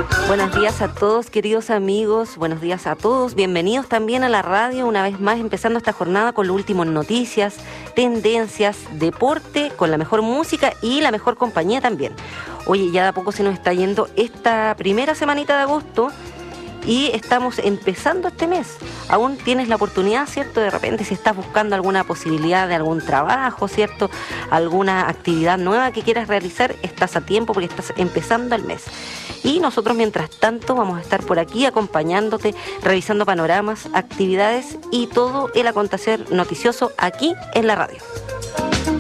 Buenos días a todos, queridos amigos, buenos días a todos, bienvenidos también a la radio, una vez más empezando esta jornada con lo último en noticias, tendencias, deporte, con la mejor música y la mejor compañía también. Oye, ya de a poco se nos está yendo esta primera semanita de agosto y estamos empezando este mes. Aún tienes la oportunidad, ¿cierto? De repente si estás buscando alguna posibilidad de algún trabajo, ¿cierto? Alguna actividad nueva que quieras realizar, estás a tiempo porque estás empezando el mes. Y nosotros, mientras tanto, vamos a estar por aquí acompañándote, revisando panoramas, actividades y todo el acontecer noticioso aquí en la radio.